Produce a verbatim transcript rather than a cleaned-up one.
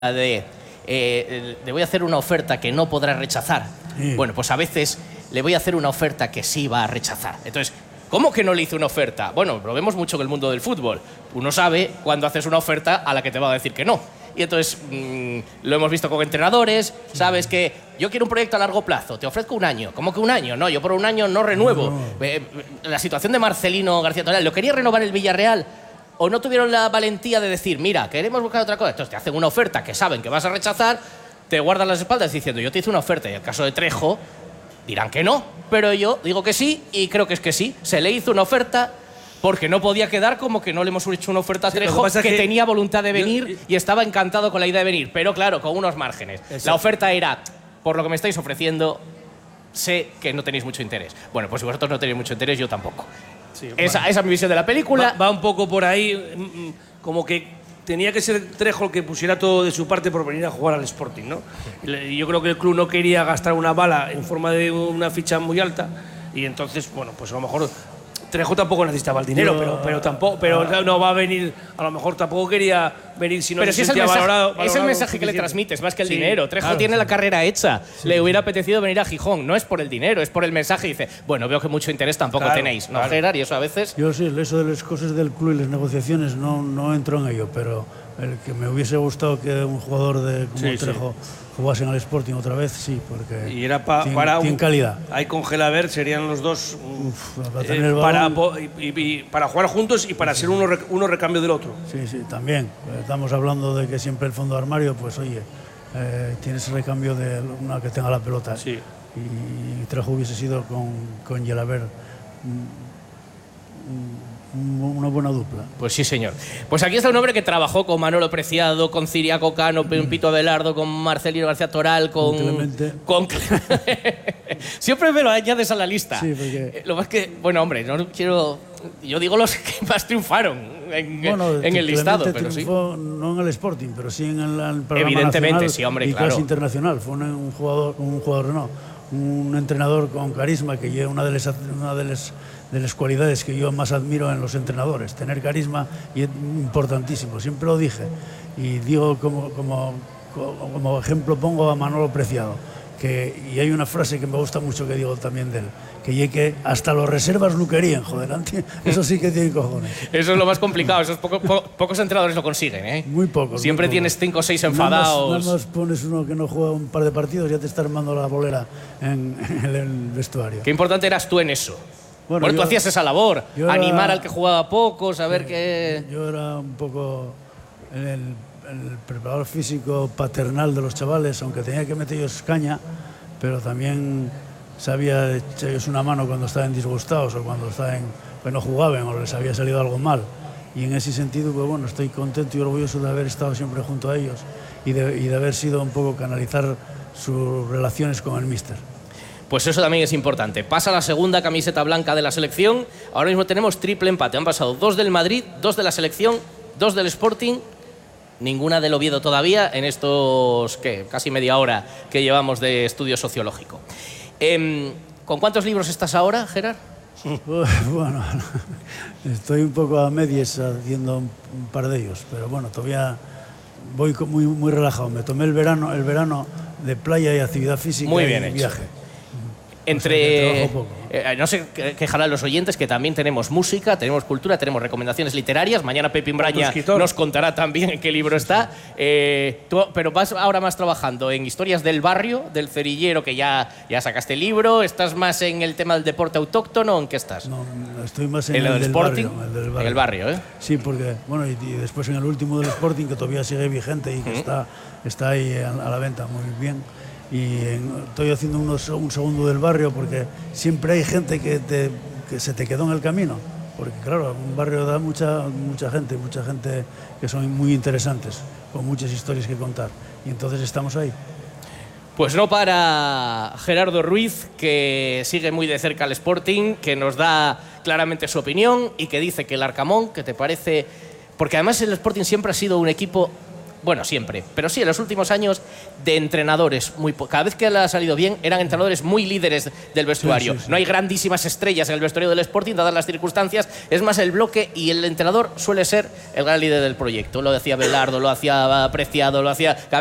de eh, le voy a hacer una oferta que no podrá rechazar. Sí. Bueno, pues a veces le voy a hacer una oferta que sí va a rechazar. Entonces, ¿cómo que no le hice una oferta? Bueno, lo vemos mucho en el mundo del fútbol. Uno sabe cuando haces una oferta a la que te va a decir que no. Y entonces mmm, lo hemos visto con entrenadores. Sabes que yo quiero un proyecto a largo plazo, te ofrezco un año. ¿Cómo que un año? No, yo por un año no renuevo. No. Eh, la situación de Marcelino García Toral, ¿lo quería renovar el Villarreal? ¿O no tuvieron la valentía de decir, mira, queremos buscar otra cosa? Entonces te hacen una oferta que saben que vas a rechazar, te guardan las espaldas diciendo, yo te hice una oferta. Y en el caso de Trejo, dirán que no, pero yo digo que sí y creo que es que sí. Se le hizo una oferta porque no podía quedar como que no le hemos hecho una oferta a Trejo, sí, que, que, que tenía voluntad de venir yo, y estaba encantado con la idea de venir. Pero claro, con unos márgenes. Eso. La oferta era, por lo que me estáis ofreciendo, sé que no tenéis mucho interés. Bueno, pues si vosotros no tenéis mucho interés, yo tampoco. Sí, esa, vale. esa es mi visión de la película. Va, va un poco por ahí, como que tenía que ser Trejo el que pusiera todo de su parte por venir a jugar al Sporting, ¿no? Y yo creo que el club no quería gastar una bala en forma de una ficha muy alta y entonces, bueno, pues a lo mejor Trejo tampoco necesitaba el dinero, pero, pero tampoco, pero no va a venir, a lo mejor tampoco quería venir si no pero se si sentía es el mensaje, valorado, valorado. Es el mensaje que le transmites, más que el sí, dinero. Trejo claro, tiene sí. la carrera hecha. Sí, le hubiera sí. apetecido venir a Gijón. No es por el dinero, es por el mensaje. Y dice, bueno, veo que mucho interés tampoco claro, tenéis, ¿no, claro. Gerard? Y eso a veces… Yo sí, eso de las cosas del club y las negociaciones no, no entro en ello, pero el que me hubiese gustado que un jugador de como sí, Trejo sí. jugase en el Sporting otra vez, sí, porque y era pa, tiene, para tiene un, calidad. Ahí con Gelaber serían los dos Uf, para, eh, para, y, y, para jugar juntos y para sí. ser uno, uno recambio del otro. Sí, sí, también. Estamos hablando de que siempre el fondo de armario, pues oye, eh, tienes recambio de una que tenga la pelota. Sí. Y, y Trejo hubiese sido con, con Gelaber una buena dupla. Pues sí, señor. Pues aquí está un hombre que trabajó con Manolo Preciado, con Ciriaco Cano, con Pito Abelardo, con Marcelino García Toral, con… Con Clemente. Con Siempre me lo añades a la lista. Sí, porque… Lo más que… Bueno, hombre, no quiero… Yo digo los que más triunfaron en, bueno, en el listado, pero triunfó, sí. No en el Sporting, pero sí en el, el programa Evidentemente, nacional sí, hombre, y claro. casi internacional. Fue un, un jugador, un jugador no, un entrenador con carisma, que es una de las… Una de las de las cualidades que yo más admiro en los entrenadores, tener carisma, y es importantísimo, siempre lo dije, y digo como, como, como ejemplo pongo a Manolo Preciado, que, y hay una frase que me gusta mucho que digo también de él, que, que hasta los reservas lo querían, joder, eso sí que tiene cojones. Eso es lo más complicado, eso es poco, po, pocos entrenadores lo consiguen, ¿eh? Muy pocos. Siempre muy tienes pocos. cinco o seis enfadados. Nada más, nada más pones uno que no juega un par de partidos, ya te está armando la bolera en, en el vestuario. Qué importante eras tú en eso. Bueno, bueno, yo, tú hacías esa labor, era, animar al que jugaba poco, saber sí, que… Yo era un poco el, el preparador físico paternal de los chavales, aunque tenía que meter ellos caña, pero también sabía echarles una mano cuando estaban disgustados o cuando estaban, pues no jugaban o les había salido algo mal. Y en ese sentido, pues bueno, estoy contento y orgulloso de haber estado siempre junto a ellos y de, y de haber sido un poco canalizar sus relaciones con el míster. Pues eso también es importante. Pasa la segunda camiseta blanca de la selección. Ahora mismo tenemos triple empate. Han pasado dos del Madrid, dos de la selección, dos del Sporting, ninguna del Oviedo todavía en estos, ¿qué? Casi media hora que llevamos de estudio sociológico. Eh, ¿Con cuántos libros estás ahora, Gerard? Bueno, estoy un poco a medias haciendo un par de ellos, pero bueno, todavía voy muy, muy relajado. Me tomé el verano, el verano de playa y actividad física muy bien y hecho. viaje. Entre, eh, no sé, quejarán los oyentes que también tenemos música, tenemos cultura, tenemos recomendaciones literarias. Mañana Pepe Imbraña nos contará también en qué libro está. Eh, tú, pero vas ahora más trabajando en historias del barrio, del cerillero, que ya, ya sacaste el libro. ¿Estás más en el tema del deporte autóctono o en qué estás? No, estoy más en, ¿En el, el del Sporting? Barrio, el del barrio. En el barrio, ¿eh? Sí, porque, bueno, y, y después en el último del Sporting, que todavía sigue vigente y que uh-huh. está, está ahí a, a la venta muy bien. Y en, estoy haciendo unos, un segundo del barrio porque siempre hay gente que, te, que se te quedó en el camino, porque claro, un barrio da mucha, mucha gente, mucha gente que son muy interesantes, con muchas historias que contar, y entonces estamos ahí. Pues no para Gerardo Ruiz, que sigue muy de cerca al Sporting, que nos da claramente su opinión y que dice que el Arcamón, que te parece… Porque además el Sporting siempre ha sido un equipo bueno, siempre, pero sí en los últimos años, de entrenadores. Muy cada vez que le ha salido bien, eran entrenadores muy líderes del vestuario. Sí, sí, sí. No hay grandísimas estrellas en el vestuario del Sporting, dadas las circunstancias. Es más el bloque y el entrenador suele ser el gran líder del proyecto. Lo hacía Belardo, lo hacía Preciado, lo hacía...